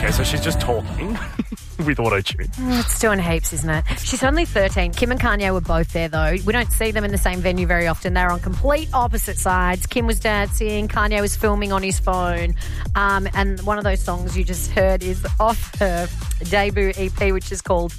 Okay, so she's just talking with auto-tune. It's doing heaps, isn't it? She's only 13. Kim and Kanye were both there, though. We don't see them in the same venue very often. They're on complete opposite sides. Kim was dancing. Kanye was filming on his phone. And one of those songs you just heard is off her debut EP, which is called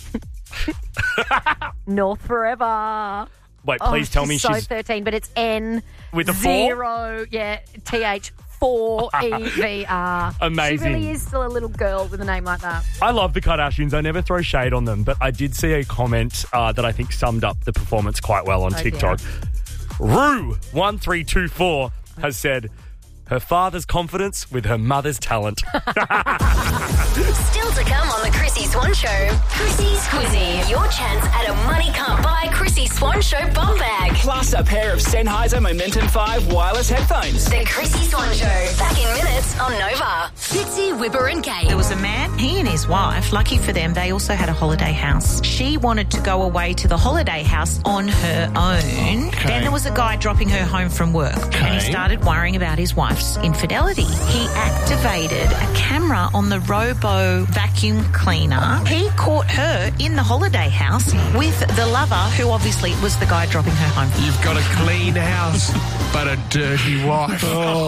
North Forever. Wait, please tell me she's 13, but it's N with a 0, TH 4EVR. Amazing. She really is still a little girl with a name like that. I love the Kardashians. I never throw shade on them, but I did see a comment that I think summed up the performance quite well on TikTok. Rue1324 has said, her father's confidence with her mother's talent. Still to come on the Chrissy Swan Show. Chrissy's Quizzy. Your chance at a money can't buy Chrissy Swan Show bum bag. Plus a pair of Sennheiser Momentum 5 wireless headphones. The Chrissy Swan Show. Back in minutes on Nova. Fitzy, Whipper and Kate. There was a man, he and his wife, lucky for them, they also had a holiday house. She wanted to go away to the holiday house on her own. Okay. Then there was a guy dropping her home from work. And he started worrying about his wife's infidelity. He activated a camera on the Robo vacuum cleaner. He caught her in the holiday house with the lover, who obviously was the guy dropping her home. You've got a clean house, but a dirty wife.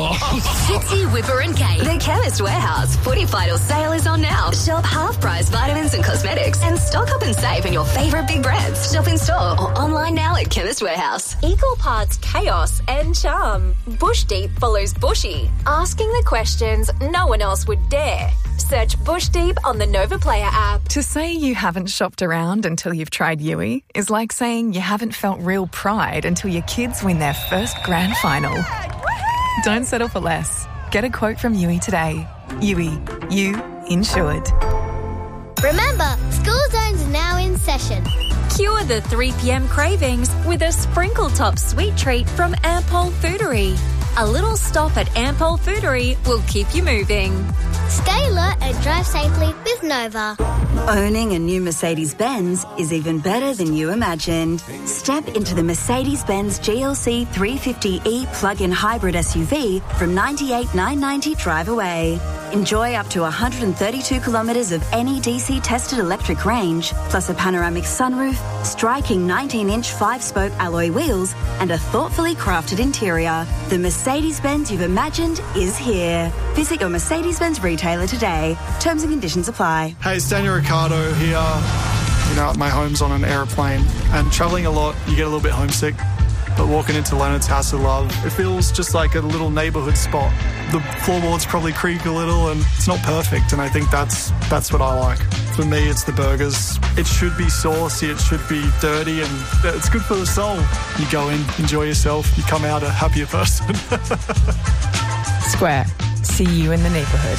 Fitzy, Whipper and Kate. The Chemist Warehouse Footy Final sale is on now. Shop half-price vitamins and cosmetics and stock up and save in your favourite big brands. Shop in store or online now at Chemist Warehouse. Equal parts chaos and charm. Bush Deep follows Bushy, asking the questions no one else would dare. Search Bush Deep on the Nova Player app. To say you haven't shopped around until you've tried Yui is like saying you haven't felt real pride until your kids win their first grand final. Don't settle for less. Get a quote from Yui today. Yui, you insured. Remember, school zones are now in session. Cure the 3 p.m. cravings with a sprinkle top sweet treat from Ampol Foodery. A little stop at Ampol Foodery will keep you moving. Stay alert and drive safely with Nova. Owning a new Mercedes-Benz is even better than you imagined. Step into the Mercedes-Benz GLC 350e plug-in hybrid SUV from $98,990 drive away. Enjoy up to 132 kilometres of NEDC tested electric range, plus a panoramic sunroof, striking 19-inch 5-spoke alloy wheels, and a thoughtfully crafted interior. The Mercedes-Benz you've imagined is here. Visit your Mercedes-Benz retailer today. Terms and conditions apply. Hey, it's Daniel Ricciardo here. You know, my home's on an aeroplane, and travelling a lot, you get a little bit homesick. But walking into Leonard's House of Love, it feels just like a little neighbourhood spot. The floorboards probably creak a little, and it's not perfect, and I think that's what I like. For me, it's the burgers. It should be saucy, it should be dirty, and it's good for the soul. You go in, enjoy yourself, you come out a happier person. Square. See you in the neighbourhood.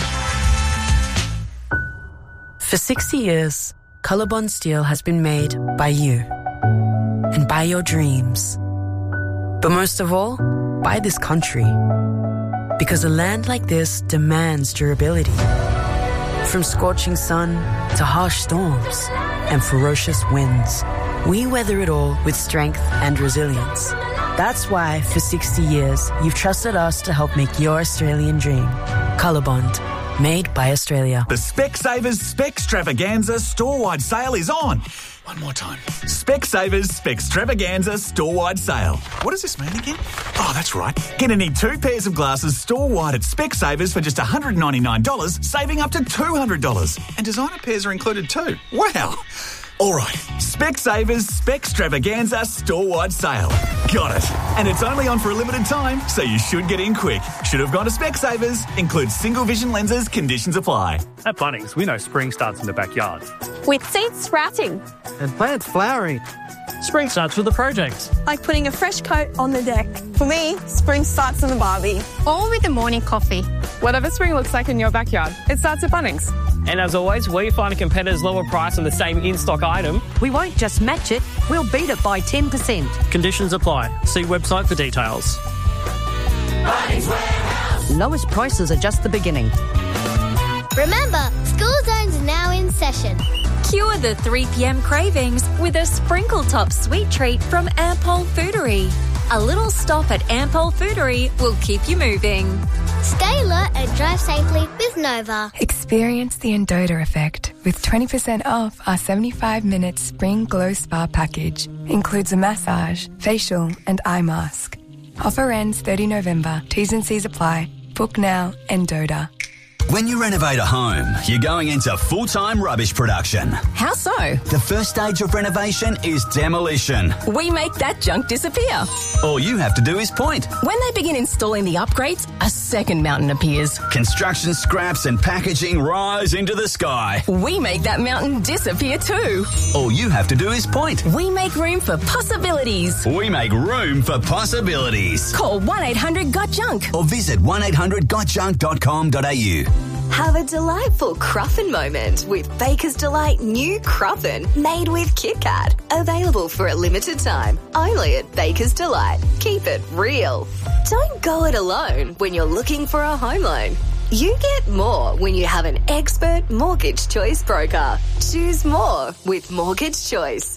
For 60 years, Colorbond Steel has been made by you and by your dreams. But most of all, by this country. Because a land like this demands durability. From scorching sun to harsh storms and ferocious winds, we weather it all with strength and resilience. That's why, for 60 years, you've trusted us to help make your Australian dream. Colorbond, made by Australia. The Specsavers Specstravaganza store-wide sale is on. One more time. Specsavers Specstravaganza store-wide sale. What does this mean again? Oh, that's right. Get any 2 pairs of glasses store-wide at Specsavers for just $199, saving up to $200. And designer pairs are included too. Wow. All right, Specsavers Specstravaganza store-wide sale. Got it. And it's only on for a limited time, so you should get in quick. Should have gone to Specsavers. Includes single vision lenses. Conditions apply. At Bunnings, we know spring starts in the backyard. With seeds sprouting. And plants flowering. Spring starts with a project. Like putting a fresh coat on the deck. For me, spring starts in the barbie. Or with a morning coffee. Whatever spring looks like in your backyard, it starts at Bunnings. And as always, we find a competitor's lower price on the same in-stock item. We won't just match it, we'll beat it by 10%. Conditions apply. See website for details. Bunnings Warehouse. Lowest prices are just the beginning. Remember, school zones are now in session. Cure the 3 p.m. cravings with a sprinkle top sweet treat from Ampol Foodery. A little stop at Ampol Foodery will keep you moving. Stay alert and drive safely with Nova. Experience the Endota effect with 20% off our 75-minute Spring Glow Spa package. Includes a massage, facial and eye mask. Offer ends 30 November. T's and C's apply. Book now, Endota. When you renovate a home, you're going into full-time rubbish production. How so? The first stage of renovation is demolition. We make that junk disappear. All you have to do is point. When they begin installing the upgrades, a second mountain appears. Construction scraps and packaging rise into the sky. We make that mountain disappear too. All you have to do is point. We make room for possibilities. We make room for possibilities. Call 1-800-GOT-JUNK or visit 1800gotjunk.com.au. Have a delightful Cruffin moment with Baker's Delight new Cruffin made with Kit Kat. Available for a limited time, only at Baker's Delight. Keep it real. Don't go it alone when you're looking for a home loan. You get more when you have an expert mortgage choice broker. Choose more with Mortgage Choice.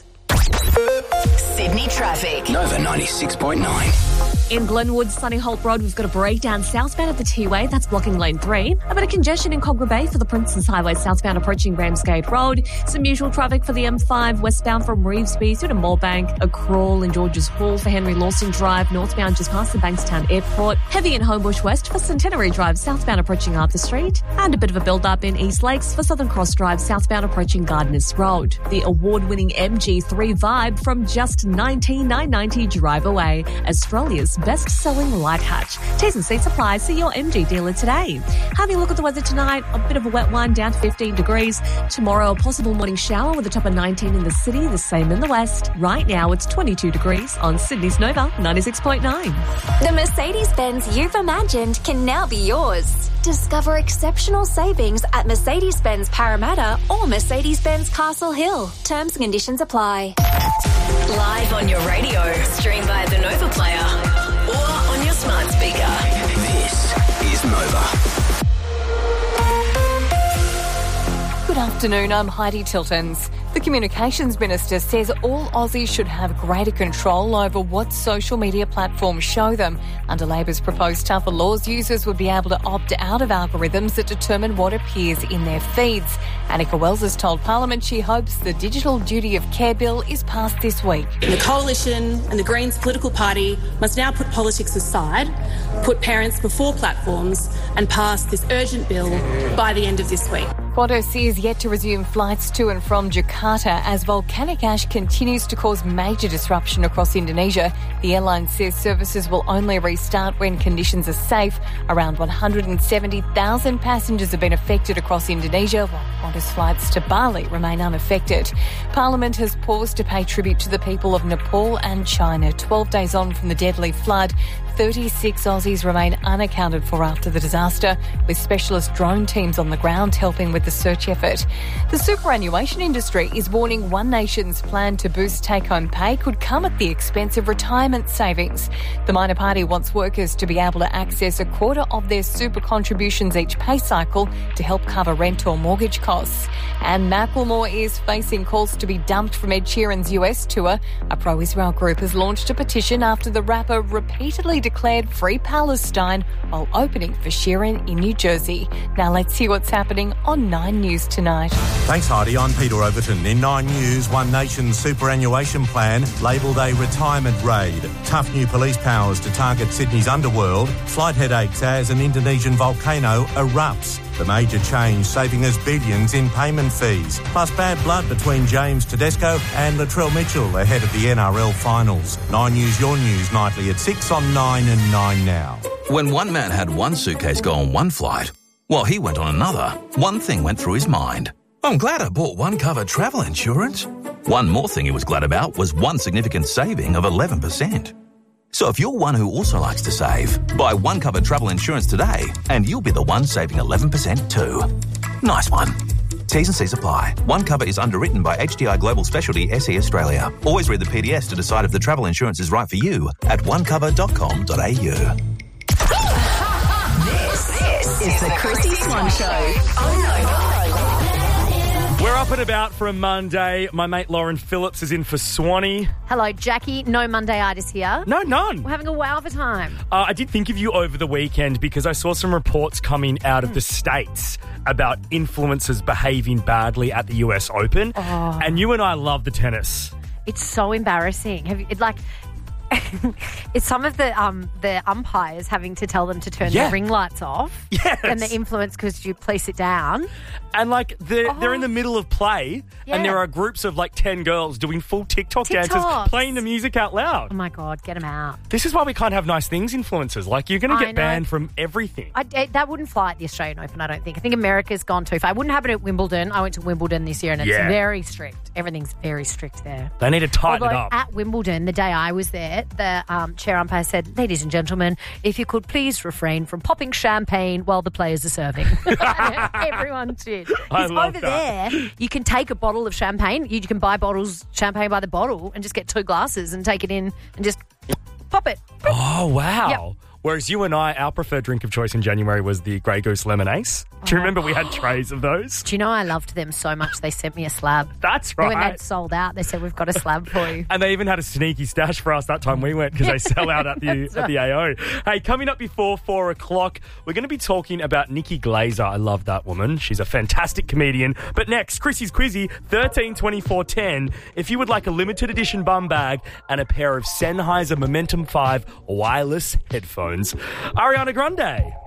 Sydney traffic. Nova 96.9. In Glenwood, Sunny Holt Road, we've got a breakdown southbound at the T-Way. That's blocking lane 3. A bit of congestion in Cogra Bay for the Princess Highway southbound approaching Ramsgate Road. Some usual traffic for the M5 westbound from Revesby through to Moorebank. A crawl in Georges Hall for Henry Lawson Drive northbound just past the Bankstown Airport. Heavy in Homebush West for Centenary Drive southbound approaching Arthur Street. And a bit of a build-up in East Lakes for Southern Cross Drive southbound approaching Gardeners Road. The award-winning MG3 Vibe from just $19,990 drive away. Australia's best-selling light hatch. T's and C's apply. See your MG dealer today. Having a look at the weather tonight, a bit of a wet one down to 15 degrees. Tomorrow, a possible morning shower with a top of 19 in the city, the same in the west. Right now, it's 22 degrees on Sydney's Nova 96.9. The Mercedes-Benz you've imagined can now be yours. Discover exceptional savings at Mercedes-Benz Parramatta or Mercedes-Benz Castle Hill. Terms and conditions apply. Live on your radio, stream via the Nova Player or on your smart speaker. This is Nova. Good afternoon, I'm Heidi Tiltons. The Communications Minister says all Aussies should have greater control over what social media platforms show them. Under Labor's proposed tougher laws, users would be able to opt out of algorithms that determine what appears in their feeds. Annika Wells has told Parliament she hopes the Digital Duty of Care Bill is passed this week. The Coalition and the Greens political party must now put politics aside, put parents before platforms and pass this urgent bill by the end of this week. Qantas is yet to resume flights to and from Jakarta as volcanic ash continues to cause major disruption across Indonesia. The airline says services will only restart when conditions are safe. Around 170,000 passengers have been affected across Indonesia, while Qantas flights to Bali remain unaffected. Parliament has paused to pay tribute to the people of Nepal and China. 12 days on from the deadly flood, 36 Aussies remain unaccounted for after the disaster, with specialist drone teams on the ground helping with the search effort. The superannuation industry is warning One Nation's plan to boost take-home pay could come at the expense of retirement savings. The minor party wants workers to be able to access a quarter of their super contributions each pay cycle to help cover rent or mortgage costs. And Macklemore is facing calls to be dumped from Ed Sheeran's US tour. A pro-Israel group has launched a petition after the rapper repeatedly declared Free Palestine while opening for Sheeran in New Jersey. Now let's hear what's happening on 9 News tonight. Thanks, Heidi. I'm Peter Overton. In 9 News, One Nation's superannuation plan labelled a retirement raid. Tough new police powers to target Sydney's underworld. Flight headaches as an Indonesian volcano erupts. The major change saving us billions in payment fees. Plus bad blood between James Tedesco and Latrell Mitchell ahead of the NRL finals. 9 News, your news nightly at 6 on 9 and 9 now. When one man had one suitcase go on one flight, while he went on another, one thing went through his mind. I'm glad I bought One Cover travel insurance. One more thing he was glad about was one significant saving of 11%. So if you're one who also likes to save, buy One Cover travel insurance today and you'll be the one saving 11% too. Nice one. T's and C's apply. One Cover is underwritten by HDI Global Specialty SE Australia. Always read the PDS to decide if the travel insurance is right for you at onecover.com.au. This is the Chrissy Swan Show on Nova. We're up and about for a Monday. My mate Lauren Phillips is in for Swanee. Hello, Jackie. No Monday-itis here. No, none. We're having a wow of a time. I did think of you over the weekend because I saw some reports coming out of the States about influencers behaving badly at the US Open. Oh. And you and I love the tennis. It's so embarrassing. It's some of the umpires having to tell them to turn their ring lights off. Yes. And the influence because you please sit down. And they're in the middle of play and there are groups of 10 girls doing full TikTok dances, playing the music out loud. Oh my God, get them out. This is why we can't have nice things, influencers. You're going to get banned from everything. That wouldn't fly at the Australian Open, I don't think. I think America's gone too far. It wouldn't happen at Wimbledon. I went to Wimbledon this year and it's very strict. Everything's very strict there. They need to tighten it up. At Wimbledon, the day I was there, the chair umpire said, ladies and gentlemen, if you could please refrain from popping champagne while the players are serving. Everyone did. I love over that. there, you can take a bottle of champagne. You can buy champagne by the bottle and just get 2 glasses and take it in and just pop it. Oh, wow. Yep. Whereas you and I, our preferred drink of choice in January was the Grey Goose Lemon Ace. Do you remember we had trays of those? Do you know I loved them so much they sent me a slab? That's right. When they'd sold out, they said, we've got a slab for you. And they even had a sneaky stash for us that time we went because they sell out at the AO. Hey, coming up before 4 o'clock, we're going to be talking about Nikki Glaser. I love that woman. She's a fantastic comedian. But next, Chrissy's Quizzy, 13 24 10. If you would like a limited edition bum bag and a pair of Sennheiser Momentum 5 wireless headphones. Ariana Grande.